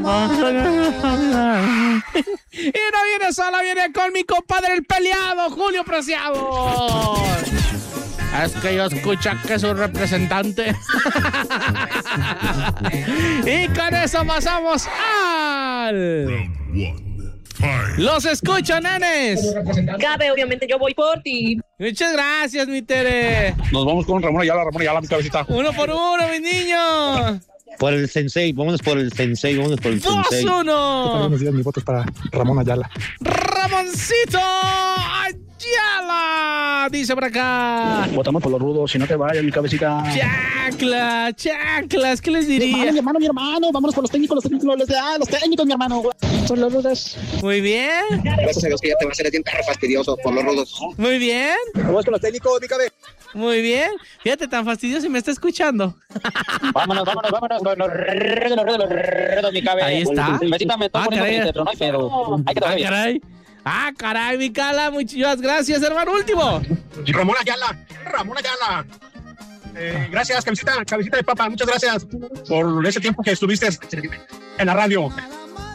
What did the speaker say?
Y no viene sola, viene con mi compadre el peleado, Julio Preciado. Es que yo escucho que es un representante. Y con eso pasamos al... ¡Los escucho, nenes! Gabe, obviamente yo voy por ti. Muchas gracias, mi Tere. Nos vamos con Ramón Ayala, mi cabecita. Uno por uno, mi niño. Por el sensei, vámonos por el sensei. 2-1. Buenos días, mi voto es para Ramón Ayala. Ramoncito Ayala, dice por acá. Votamos por los rudos, si no te vayas, mi cabecita. Chanclas, ¿qué les diría? Mi hermano, vámonos por los técnicos, mi hermano. Por los rudos. Muy bien. Gracias a Dios que ya te va a ser bien perro fastidioso por los rudos. Muy bien. Vamos con los técnicos, mi cabeza. Muy bien. Fíjate, tan fastidioso y me está escuchando. Vámonos con los rudos, mi cabeza. Ahí está. Besita, me toco pero no hay pedo. Hay que trabajar. Caray, mi Cala, muchas gracias, hermano. Último. Ramón Ayala. Gracias, cabecita de papa, muchas gracias por ese tiempo que estuviste en la radio.